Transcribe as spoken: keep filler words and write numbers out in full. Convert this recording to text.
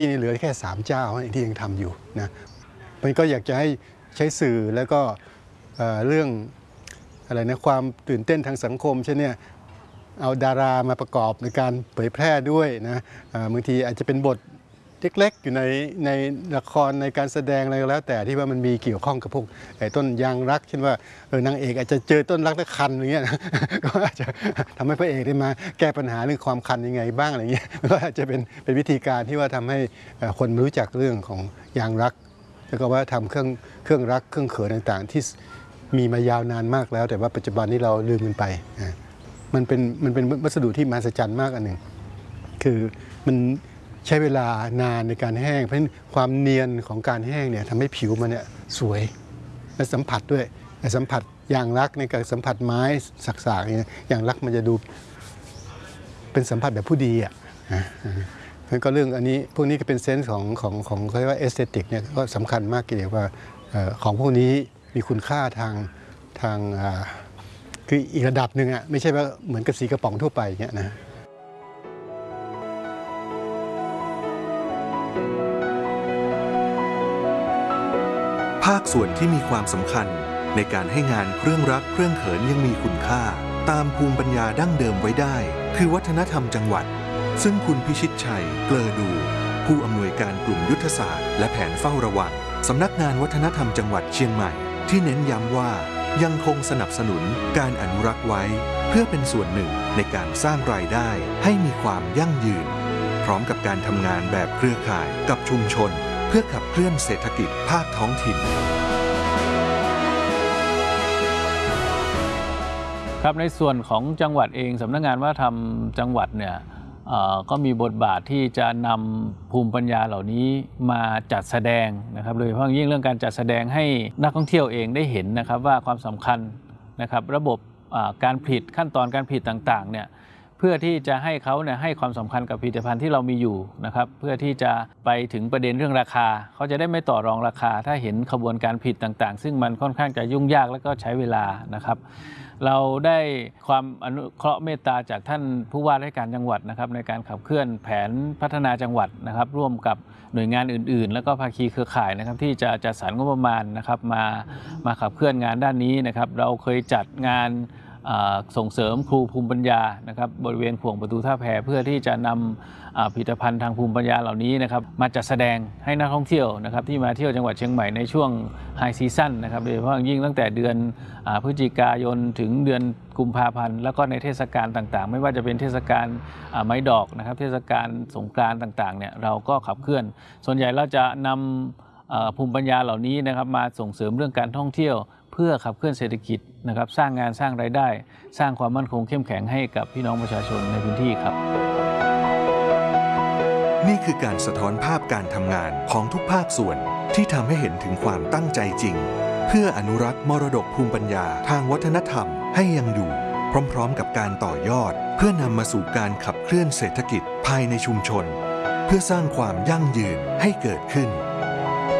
ที่เหลือแค่สามเจ้าที่ยังทำอยู่นะมันก็อยากจะให้ใช้สื่อแล้วก็เรื่องอะไรนะความตื่นเต้นทางสังคมใช่เนี่ยเอาดารามาประกอบในการเผยแพร่ด้วยนะบางทีอาจจะเป็นบทเล็กๆอยู่ในในละครในการแสดงอะไรก็แล้วแต่ที่ว่ามันมีเกี่ยวข้องกับพวกไอ้ต้นยางรักเช่นว่าเออนางเอกอาจจะเจอต้นรักแล้วคันอย่างเงี้ยก็อาจจะทำให้พระเอกได้มาแก้ปัญหาเรื่องความคันยังไงบ้างอะไรเงี้ยก็อาจจะเป็นเป็นวิธีการที่ว่าทำให้คนรู้จักเรื่องของยางรักแล้วก็ว่าทำเครื่องเครื่องรักเครื่องเขินต่างๆที่มีมายาวนานมากแล้วแต่ว่าปัจจุบันนี้เราลืมมันไปมันเป็นมันเป็นวัสดุที่มหัศจรรย์มากอันหนึ่งคือมันใช้เวลานานในการแห้งเพราะฉะนั้นความเนียนของการแห้งเนี่ยทำให้ผิวมันเนี่ยสวยและสัมผัสด้วยสัมผัสยางรักในการสัมผัสไม้สักๆเนี่ยยางรักมันจะดูเป็นสัมผัสแบบผู้ดีอ่ะนั่นก็เรื่องอันนี้พวกนี้ก็เป็นเซนส์ของของของเขาเรียกว่าเอสเตติกเนี่ยก็สำคัญมากทีเดียวว่าของพวกนี้มีคุณค่าทางทางคืออีกระดับหนึ่งอ่ะไม่ใช่ว่าเหมือนกับสีกระป๋องทั่วไปอย่างเงี้ยนะภาคส่วนที่มีความสำคัญในการให้งานเครื่องรักเครื่องเขินยังมีคุณค่าตามภูมิปัญญาดั้งเดิมไว้ได้คือวัฒนธรรมจังหวัดซึ่งคุณพิชิตชัยเกลอดูผู้อำนวยการกลุ่มยุทธศาสตร์และแผนเฝ้าระวังสำนักงานวัฒนธรรมจังหวัดเชียงใหม่ที่เน้นย้ำว่ายังคงสนับสนุนการอนุรักษ์ไว้เพื่อเป็นส่วนหนึ่งในการสร้างรายได้ให้มีความยั่งยืนพร้อมกับการทำงานแบบเครือข่ายกับชุมชนเพื่อขับเคลื่อนเศรษฐกิจภาคท้องถิ่นครับในส่วนของจังหวัดเองสำนักงานวัฒนธรรมจังหวัดเนี่ยก็มีบทบาทที่จะนำภูมิปัญญาเหล่านี้มาจัดแสดงนะครับโดยเฉพาะยิ่งเรื่องการจัดแสดงให้นักท่องเที่ยวเองได้เห็นนะครับว่าความสำคัญนะครับระบบการผลิตขั้นตอนการผลิตต่างๆเนี่ยเพื่อที่จะให้เขาเนี่ยให้ความสำคัญกับผลิตภัณฑ์ที่เรามีอยู่นะครับเพื่อที่จะไปถึงประเด็นเรื่องราคาเขาจะได้ไม่ต่อรองราคาถ้าเห็นขบวนการผลิตต่างๆซึ่งมันค่อนข้างจะยุ่งยากและก็ใช้เวลานะครับเราได้ความอนุเคราะห์เมตตาจากท่านผู้ว่าราชการจังหวัดนะครับในการขับเคลื่อนแผนพัฒนาจังหวัดนะครับร่วมกับหน่วยงานอื่นๆแล้วก็ภาคีเครือข่ายนะครับที่จะจัดสรรงบประมาณนะครับมามาขับเคลื่อนงานด้านนี้นะครับเราเคยจัดงานส่งเสริมครูภูมิปัญญานะครับบริเวณขวงประตูท่าแพเพื่อที่จะนำผลิตภัณฑ์ทางภูมิปัญญาเหล่านี้นะครับมาจัดแสดงให้นักท่องเที่ยวนะครับที่มาเที่ยวจังหวัดเชียงใหม่ในช่วงไฮซีซั่นนะครับโดยเฉพาะยิ่งตั้งแต่เดือนพฤศจิกายนถึงเดือนกุมภาพันธ์แล้วก็ในเทศกาลต่างๆไม่ว่าจะเป็นเทศกาลไม้ดอกนะครับเทศกาลสงกรานต์ต่างๆเนี่ยเราก็ขับเคลื่อนส่วนใหญ่เราจะนำภูมิปัญญาเหล่านี้นะครับมาส่งเสริมเรื่องการท่องเที่ยวเพื่อขับเคลื่อนเศรษฐกิจนะครับสร้างงานสร้างรายได้สร้างความมั่นคงเข้มแข็งให้กับพี่น้องประชาชนในพื้นที่ครับนี่คือการสะท้อนภาพการทำงานของทุกภาคส่วนที่ทำให้เห็นถึงความตั้งใจจริงเพื่ออนุรักษ์มรดกภูมิปัญญาทางวัฒนธรรมให้ยังอยู่พร้อมๆกับการต่อยอดเพื่อนำมาสู่การขับเคลื่อนเศรษฐกิจภายในชุมชนเพื่อสร้างความยั่งยืนให้เกิดขึ้น